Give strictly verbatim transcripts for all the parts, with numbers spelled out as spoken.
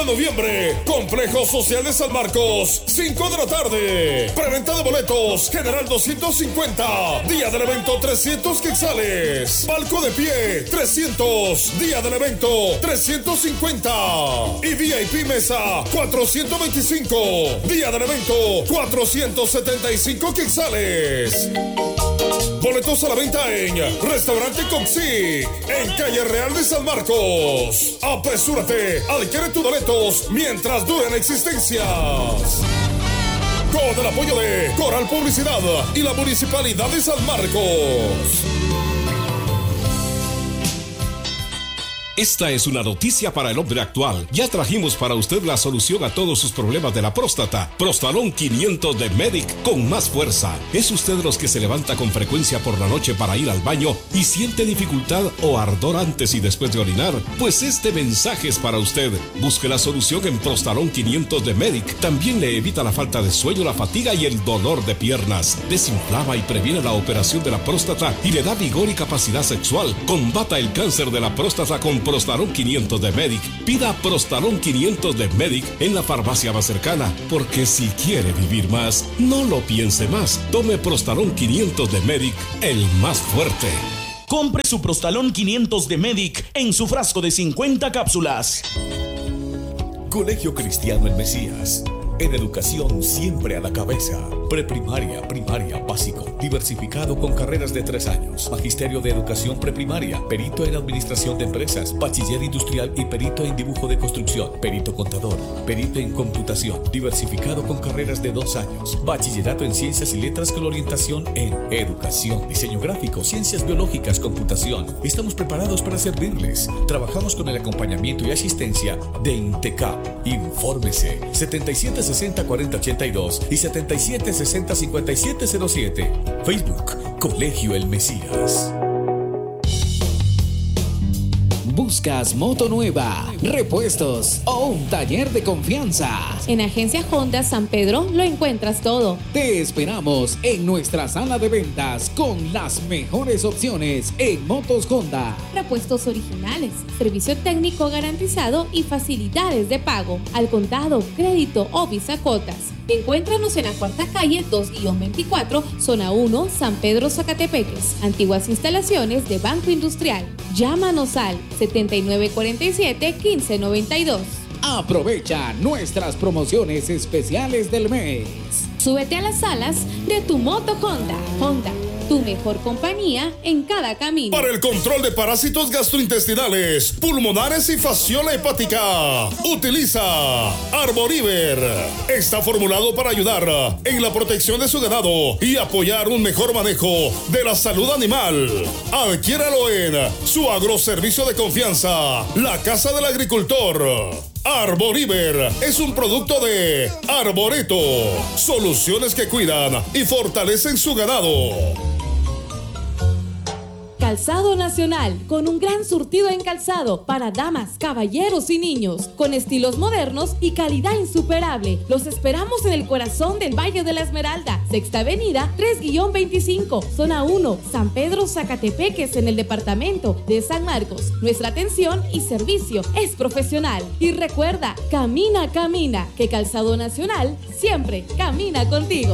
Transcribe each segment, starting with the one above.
noviembre, Complejo Social de San Marcos, cinco de la tarde. Preventa de boletos, general doscientos cincuenta. Día del evento, trescientos quetzales. Palco de pie, trescientos. Día del evento, trescientos cincuenta. Y V I P mesa, cuatrocientos veinticinco. Día del evento, cuatrocientos setenta y cinco quetzales. Boletos a la venta en Restaurante Coxi, en Calle Real de San Marcos. Apresúrate, adquiere tus boletos mientras duren existencias. Con el apoyo de Coral Publicidad y la Municipalidad de San Marcos. Esta es una noticia para el hombre actual. Ya trajimos para usted la solución a todos sus problemas de la próstata. Prostalón quinientos de Medic con más fuerza. ¿Es usted de los que se levanta con frecuencia por la noche para ir al baño y siente dificultad o ardor antes y después de orinar? Pues este mensaje es para usted. Busque la solución en Prostalón quinientos de Medic. También le evita la falta de sueño, la fatiga y el dolor de piernas. Desinflama y previene la operación de la próstata y le da vigor y capacidad sexual. Combata el cáncer de la próstata con Prostalón quinientos de Medic. Pida Prostalón quinientos de Medic en la farmacia más cercana, porque si quiere vivir más, no lo piense más. Tome Prostalón quinientos de Medic, el más fuerte. Compre su Prostalón quinientos de Medic en su frasco de cincuenta cápsulas. Colegio Cristiano El Mesías. En educación siempre a la cabeza. Preprimaria, primaria, básico. Diversificado con carreras de tres años. Magisterio de Educación Preprimaria. Perito en Administración de Empresas. Bachiller Industrial y perito en Dibujo de Construcción. Perito Contador. Perito en Computación. Diversificado con carreras de dos años. Bachillerato en Ciencias y Letras con orientación en Educación. Diseño Gráfico. Ciencias Biológicas. Computación. Estamos preparados para servirles. Trabajamos con el acompañamiento y asistencia de INTECAP. Infórmese. setenta y siete sesenta cuarenta ochenta y dos y setenta y siete sesenta cincuenta y siete cero siete. Facebook, Colegio El Mesías. ¿Buscas moto nueva, repuestos o un taller de confianza? En Agencia Honda San Pedro lo encuentras todo. Te esperamos en nuestra sala de ventas con las mejores opciones en motos Honda. Repuestos originales, servicio técnico garantizado y facilidades de pago al contado, crédito o bisacotas. Encuéntranos en la cuarta calle dos veinticuatro, zona uno, San Pedro Zacatepeques. Antiguas instalaciones de Banco Industrial. Llámanos al setenta y nueve cuarenta y siete, quince noventa y dos. Aprovecha nuestras promociones especiales del mes. Súbete a las alas de tu moto Honda. Honda, tu mejor compañía en cada camino. Para el control de parásitos gastrointestinales, pulmonares y fasciola hepática, utiliza Arboriver. Está formulado para ayudar en la protección de su ganado y apoyar un mejor manejo de la salud animal. Adquiéralo en su agroservicio de confianza, la Casa del Agricultor. Arboriver es un producto de Arboreto. Soluciones que cuidan y fortalecen su ganado. Calzado Nacional, con un gran surtido en calzado para damas, caballeros y niños, con estilos modernos y calidad insuperable. Los esperamos en el corazón del Valle de la Esmeralda, Sexta Avenida tres veinticinco, zona uno, San Pedro Zacatepeques, en el departamento de San Marcos. Nuestra atención y servicio es profesional. Y recuerda, camina, camina, que Calzado Nacional siempre camina contigo.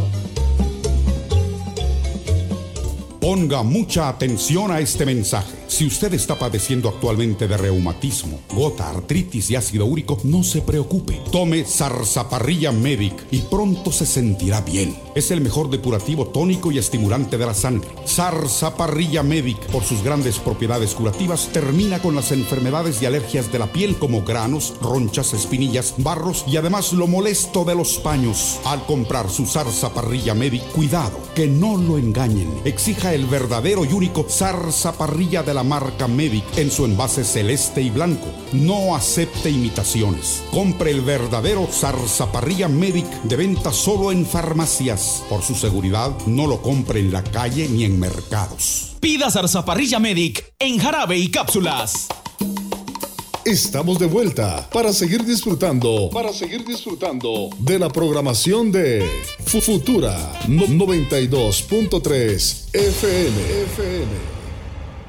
Ponga mucha atención a este mensaje. Si usted está padeciendo actualmente de reumatismo, gota, artritis y ácido úrico, no se preocupe. Tome Sarsaparrilla Medic y pronto se sentirá bien. Es el mejor depurativo tónico y estimulante de la sangre. Sarsaparrilla Medic, por sus grandes propiedades curativas, termina con las enfermedades y alergias de la piel como granos, ronchas, espinillas, barros y además lo molesto de los paños. Al comprar su Sarsaparrilla Medic, cuidado, que no lo engañen. Exija el verdadero y único Sarsaparrilla de la marca Medic en su envase celeste y blanco. No acepte imitaciones. Compre el verdadero Sarsaparrilla Medic, de venta solo en farmacias. Por su seguridad, no lo compre en la calle ni en mercados. Pida Sarsaparrilla Medic en jarabe y cápsulas. Estamos de vuelta para seguir disfrutando, para seguir disfrutando de la programación de Futura noventa y dos punto tres F M. F M.